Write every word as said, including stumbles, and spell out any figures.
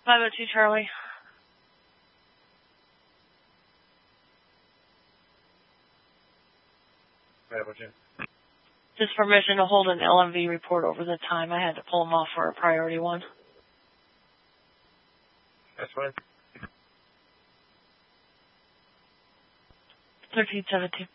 five oh two Charlie. five oh two. Just permission to hold an L M V report over the time. I had to pull them off for a priority one. That's fine. thirteen seventeen.